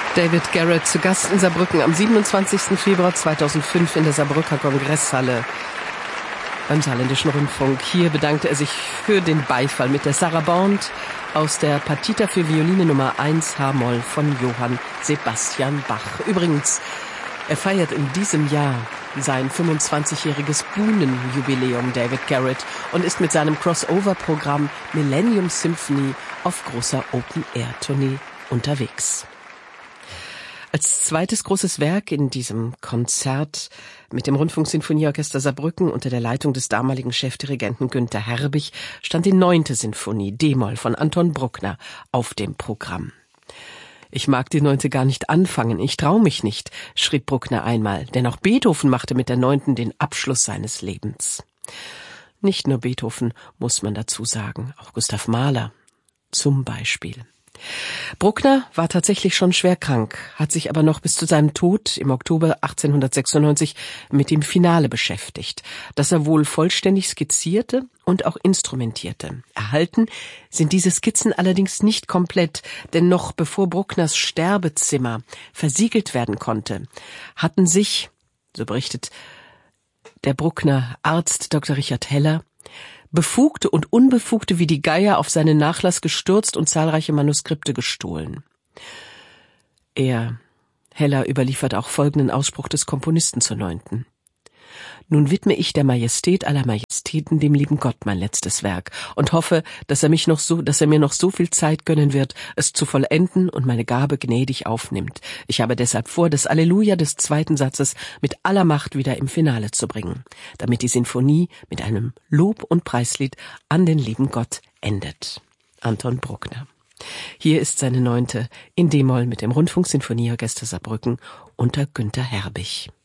David Garrett zu Gast in Saarbrücken am 27. Februar 2005 in der Saarbrücker Kongresshalle beim Saarländischen Rundfunk. Hier bedankte er sich für den Beifall mit der Sarabande aus der Partita für Violine Nummer 1 H-Moll von Johann Sebastian Bach. Übrigens, er feiert in diesem Jahr sein 25-jähriges Bühnenjubiläum, David Garrett, und ist mit seinem Crossover-Programm Millennium Symphony auf großer Open-Air-Tournee unterwegs. Als zweites großes Werk in diesem Konzert mit dem Rundfunksinfonieorchester Saarbrücken unter der Leitung des damaligen Chefdirigenten Günter Herbig stand die 9. Sinfonie D-Moll von Anton Bruckner auf dem Programm. »Ich mag die 9. gar nicht anfangen, ich trau mich nicht«, schrieb Bruckner einmal, denn auch Beethoven machte mit der 9. den Abschluss seines Lebens. Nicht nur Beethoven, muss man dazu sagen, auch Gustav Mahler zum Beispiel. Bruckner war tatsächlich schon schwer krank, hat sich aber noch bis zu seinem Tod im Oktober 1896 mit dem Finale beschäftigt, das er wohl vollständig skizzierte und auch instrumentierte. Erhalten sind diese Skizzen allerdings nicht komplett, denn noch bevor Bruckners Sterbezimmer versiegelt werden konnte, hatten sich, so berichtet der Bruckner Arzt Dr. Richard Heller, Befugte und Unbefugte wie die Geier auf seinen Nachlass gestürzt und zahlreiche Manuskripte gestohlen. Heller überliefert auch folgenden Ausspruch des Komponisten zur 9. Nun widme ich der Majestät aller Majestäten, dem lieben Gott, mein letztes Werk und hoffe, dass er mir noch so viel Zeit gönnen wird, es zu vollenden und meine Gabe gnädig aufnimmt. Ich habe deshalb vor, das Alleluja des 2. Satzes mit aller Macht wieder im Finale zu bringen, damit die Sinfonie mit einem Lob- und Preislied an den lieben Gott endet. Anton Bruckner. Hier ist seine 9. in D-Moll mit dem Rundfunksinfonieorchester Saarbrücken unter Günter Herbig.